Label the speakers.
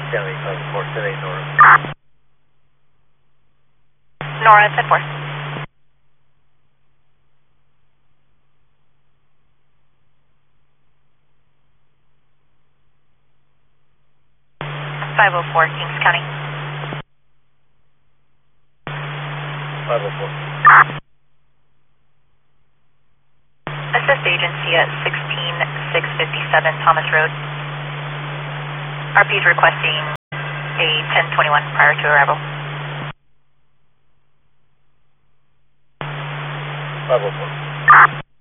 Speaker 1: County 504, today, Nora.
Speaker 2: Nora, 10-4. Kings County.
Speaker 1: 504.
Speaker 2: Assist agency at 16657 Thomas Road. RP is requesting a 1021 prior to arrival.
Speaker 1: 504.